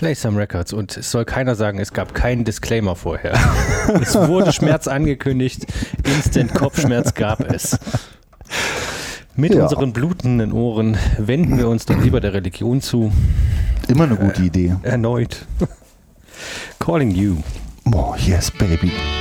Play Some Records und es soll keiner sagen, es gab keinen Disclaimer vorher. Es wurde Schmerz angekündigt, Instant Kopfschmerz gab es. Mit unseren blutenden Ohren wenden wir uns doch lieber der Religion zu. Immer eine gute Idee. Erneut. Calling you. Oh, yes, baby.